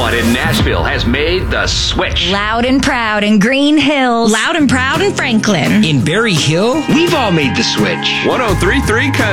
everyone in Nashville has made the switch. Loud and proud in Green Hills. Loud and proud in Franklin. In Berry Hill, We've all made the switch. 103.3